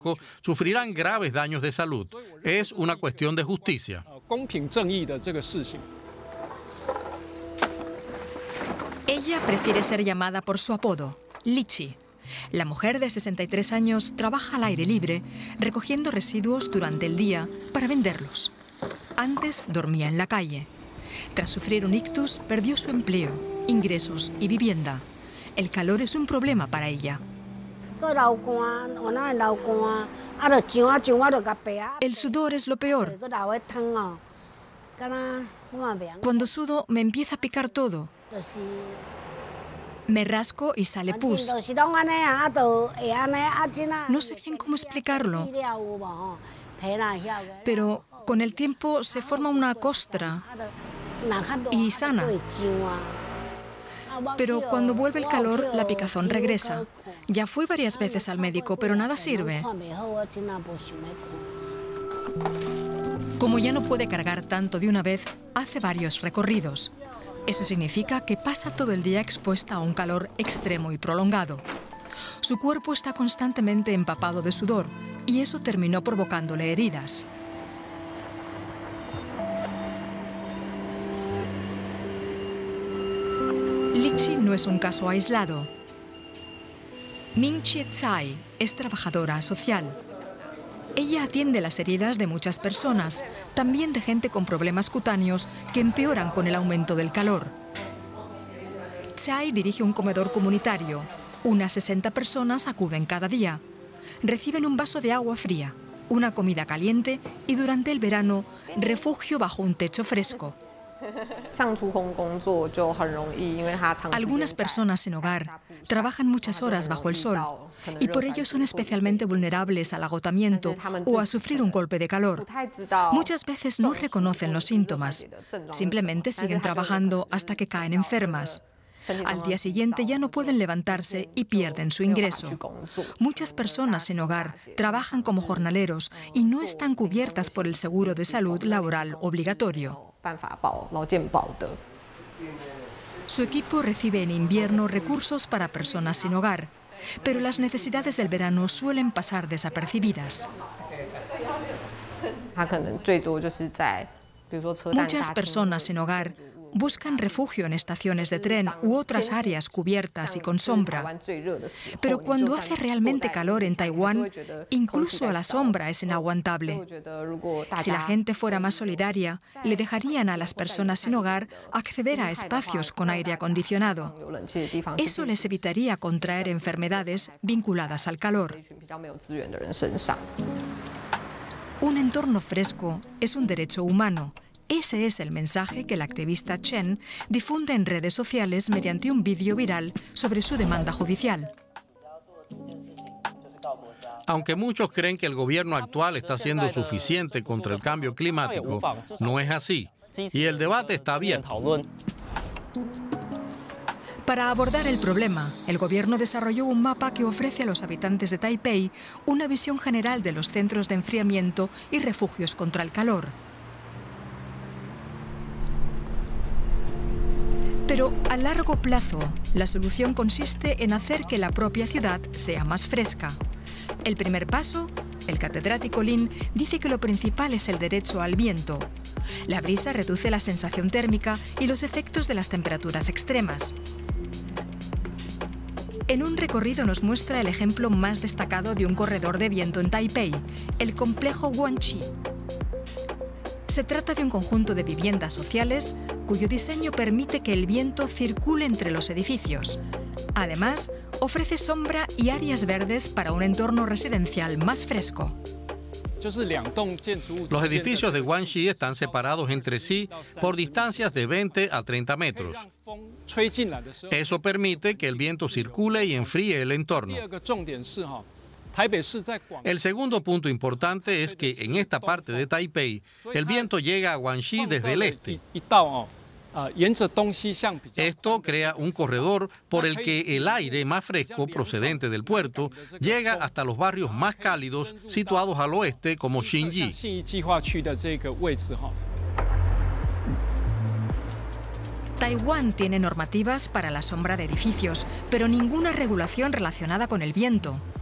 sufrirán graves daños de salud. Es una cuestión de justicia. Ella prefiere ser llamada por su apodo, Lichi. La mujer de 63 años trabaja al aire libre, recogiendo residuos durante el día para venderlos. Antes dormía en la calle. Tras sufrir un ictus, perdió su empleo, ingresos y vivienda. El calor es un problema para ella. El sudor es lo peor. Cuando sudo me empieza a picar todo. Me rasco y sale pus. No sé bien cómo explicarlo, pero con el tiempo se forma una costra y sana. Pero cuando vuelve el calor, la picazón regresa. Ya fui varias veces al médico, pero nada sirve. Como ya no puede cargar tanto de una vez, hace varios recorridos. Eso significa que pasa todo el día expuesta a un calor extremo y prolongado. Su cuerpo está constantemente empapado de sudor y eso terminó provocándole heridas. Lichi no es un caso aislado. Ming Chie Tsai es trabajadora social. Ella atiende las heridas de muchas personas, también de gente con problemas cutáneos que empeoran con el aumento del calor. Tsai dirige un comedor comunitario. Unas 60 personas acuden cada día. Reciben un vaso de agua fría, una comida caliente y durante el verano, refugio bajo un techo fresco. Algunas personas sin hogar trabajan muchas horas bajo el sol y por ello son especialmente vulnerables al agotamiento o a sufrir un golpe de calor. Muchas veces no reconocen los síntomas, simplemente siguen trabajando hasta que caen enfermas. Al día siguiente ya no pueden levantarse y pierden su ingreso. Muchas personas sin hogar trabajan como jornaleros y no están cubiertas por el seguro de salud laboral obligatorio. Su equipo recibe en invierno recursos para personas sin hogar, pero las necesidades del verano suelen pasar desapercibidas. Muchas personas sin hogar buscan refugio en estaciones de tren u otras áreas cubiertas y con sombra. Pero cuando hace realmente calor en Taiwán, incluso a la sombra es inaguantable. Si la gente fuera más solidaria, le dejarían a las personas sin hogar acceder a espacios con aire acondicionado. Eso les evitaría contraer enfermedades vinculadas al calor. Un entorno fresco es un derecho humano. Ese es el mensaje que la activista Chen difunde en redes sociales mediante un vídeo viral sobre su demanda judicial. Aunque muchos creen que el gobierno actual está haciendo suficiente contra el cambio climático, no es así. Y el debate está abierto. Para abordar el problema, el gobierno desarrolló un mapa que ofrece a los habitantes de Taipei una visión general de los centros de enfriamiento y refugios contra el calor. Pero a largo plazo, la solución consiste en hacer que la propia ciudad sea más fresca. El primer paso, el catedrático Lin dice que lo principal es el derecho al viento. La brisa reduce la sensación térmica y los efectos de las temperaturas extremas. En un recorrido nos muestra el ejemplo más destacado de un corredor de viento en Taipei, el complejo Guanxi. Se trata de un conjunto de viviendas sociales cuyo diseño permite que el viento circule entre los edificios. Además, ofrece sombra y áreas verdes para un entorno residencial más fresco. Los edificios de Guanxi están separados entre sí por distancias de 20 a 30 metros. Eso permite que el viento circule y enfríe el entorno. El segundo punto importante es que en esta parte de Taipei, el viento llega a Guanxi desde el este. Esto crea un corredor por el que el aire más fresco procedente del puerto llega hasta los barrios más cálidos situados al oeste como Xinyi. Taiwán tiene normativas para la sombra de edificios, pero ninguna regulación relacionada con el viento.